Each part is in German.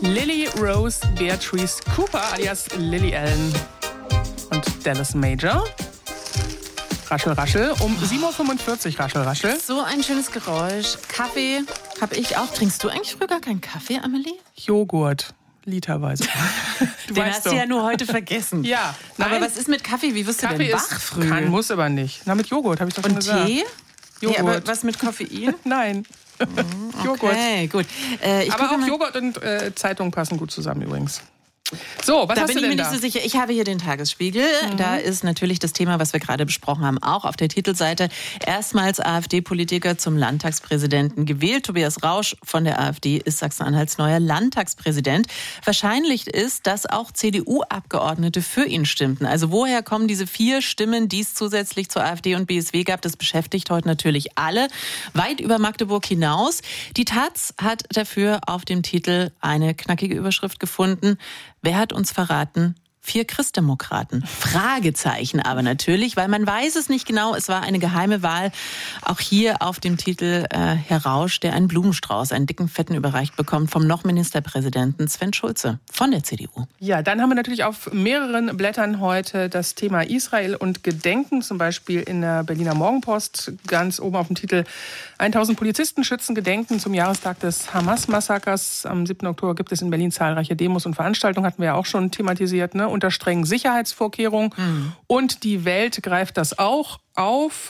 Lily Rose Beatrice Cooper alias Lily Allen und Dallas Major. Raschel, raschel. Um 7.45 Uhr, raschel, raschel. So ein schönes Geräusch. Kaffee habe ich auch. Trinkst du eigentlich früher gar keinen Kaffee, Amelie? Joghurt. Literweise. Den hast du ja nur heute vergessen. Ja. Aber was ist mit Kaffee? Wie wirst du denn wach früh? Muss aber nicht. Na, mit Joghurt, habe ich doch schon gesagt. Und Tee? Joghurt. Nee, aber was mit Koffein? Nein. Joghurt. Okay, gut. Aber auch Joghurt und Zeitung passen gut zusammen übrigens. So, was da hast bin du ich mir denn nicht so sicher. Ich habe hier den Tagesspiegel. Da ist natürlich das Thema, was wir gerade besprochen haben, auch auf der Titelseite. Erstmals AfD-Politiker zum Landtagspräsidenten gewählt. Tobias Rausch von der AfD ist Sachsen-Anhalts neuer Landtagspräsident. Wahrscheinlich ist, dass auch CDU-Abgeordnete für ihn stimmten. Also woher kommen diese 4 Stimmen, die es zusätzlich zur AfD und BSW gab? Das beschäftigt heute natürlich alle. Weit über Magdeburg hinaus. Die Taz hat dafür auf dem Titel eine knackige Überschrift gefunden. Wer hat uns verraten? 4 Christdemokraten. Fragezeichen aber natürlich, weil man weiß es nicht genau. Es war eine geheime Wahl. Auch hier auf dem Titel Herr Rausch, der einen Blumenstrauß, einen dicken, fetten überreicht bekommt vom noch Ministerpräsidenten Sven Schulze von der CDU. Ja, dann haben wir natürlich auf mehreren Blättern heute das Thema Israel und Gedenken. Zum Beispiel in der Berliner Morgenpost ganz oben auf dem Titel 1000 Polizisten schützen Gedenken zum Jahrestag des Hamas-Massakers. Am 7. Oktober gibt es in Berlin zahlreiche Demos und Veranstaltungen, hatten wir ja auch schon thematisiert, ne? Unter strengen Sicherheitsvorkehrungen. Und die Welt greift das auch auf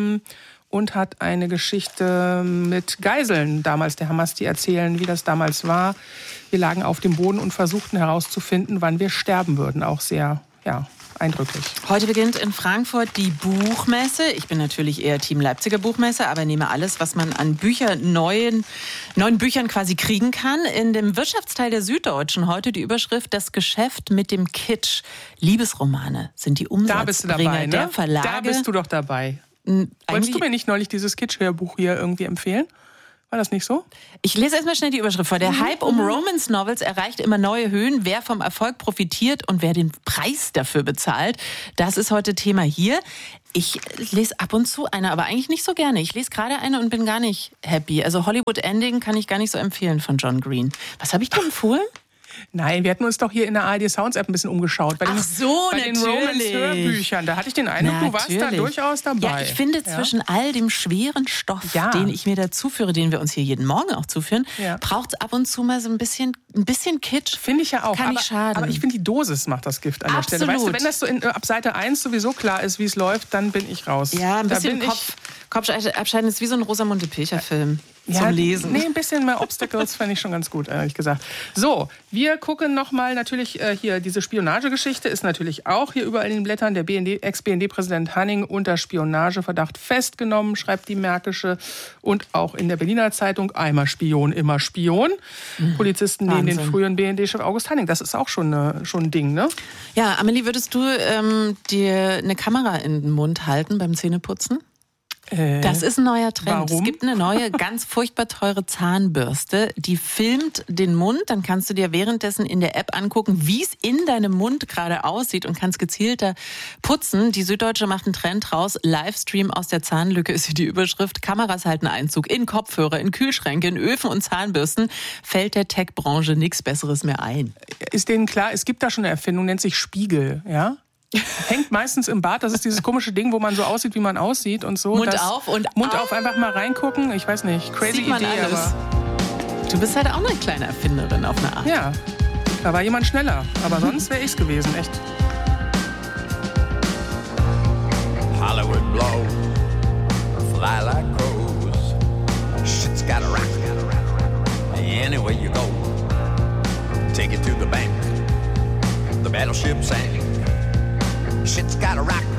und hat eine Geschichte mit Geiseln damals der Hamas, die erzählen, wie das damals war. Wir lagen auf dem Boden und versuchten herauszufinden, wann wir sterben würden. Auch sehr, eindrücklich. Heute beginnt in Frankfurt die Buchmesse. Ich bin natürlich eher Team Leipziger Buchmesse, aber nehme alles, was man an neuen Büchern quasi kriegen kann. In dem Wirtschaftsteil der Süddeutschen heute die Überschrift: Das Geschäft mit dem Kitsch. Liebesromane sind die Umsatzbringer der Verlage. Da bist du doch dabei. Wolltest du mir nicht neulich dieses Kitsch-Hörbuch hier irgendwie empfehlen? War das nicht so? Ich lese erstmal schnell die Überschrift vor. Der Hype um Romance-Novels erreicht immer neue Höhen. Wer vom Erfolg profitiert und wer den Preis dafür bezahlt, das ist heute Thema hier. Ich lese ab und zu eine, aber eigentlich nicht so gerne. Ich lese gerade eine und bin gar nicht happy. Also Hollywood Ending kann ich gar nicht so empfehlen von John Green. Was habe ich dir empfohlen? Nein, wir hatten uns doch hier in der ARD Sounds App ein bisschen umgeschaut. Bei den Romance-Hörbüchern. Da hatte ich den Eindruck, du warst da durchaus dabei. Ja, ich finde, zwischen all dem schweren Stoff, den ich mir dazu führe, den wir uns hier jeden Morgen auch zuführen, braucht es ab und zu mal so ein bisschen Kitsch. Finde ich ja auch. Kann nicht schaden. Aber ich finde, die Dosis macht das Gift an der Stelle. Weißt du, wenn das so ab Seite 1 sowieso klar ist, wie es läuft, dann bin ich raus. Ja, ein bisschen Kopfabscheiden ist wie so ein Rosamunde Pilcher-Film. Zum Lesen. Nee, ein bisschen mehr Obstacles fände ich schon ganz gut, ehrlich gesagt. So, wir gucken nochmal natürlich hier, diese Spionagegeschichte ist natürlich auch hier überall in den Blättern. Der Ex-BND-Präsident Hanning unter Spionageverdacht festgenommen, schreibt die Märkische. Und auch in der Berliner Zeitung, einmal Spion, immer Spion. Polizisten nehmen den früheren BND-Chef August Hanning. Das ist auch schon ein Ding, ne? Ja, Amelie, würdest du dir eine Kamera in den Mund halten beim Zähneputzen? Das ist ein neuer Trend. Warum? Es gibt eine neue, ganz furchtbar teure Zahnbürste, die filmt den Mund. Dann kannst du dir währenddessen in der App angucken, wie es in deinem Mund gerade aussieht und kannst gezielter putzen. Die Süddeutsche macht einen Trend raus. Livestream aus der Zahnlücke ist hier die Überschrift. Kameras halten Einzug in Kopfhörer, in Kühlschränke, in Öfen und Zahnbürsten. Fällt der Tech-Branche nichts Besseres mehr ein. Ist denen klar, es gibt da schon eine Erfindung, nennt sich Spiegel, ja? Hängt meistens im Bad, das ist dieses komische Ding, wo man so aussieht, wie man aussieht und so. Mund auf, einfach mal reingucken. Ich weiß nicht, crazy Idee, alles. aber... Du bist halt auch eine kleine Erfinderin auf eine Art. Ja, da war jemand schneller, aber sonst wäre ich's gewesen, echt. Hollywood blow, fly like crows. Shit's gotta rock, anywhere you go. Take it to the bank, the battleship sank. Shit's gotta rock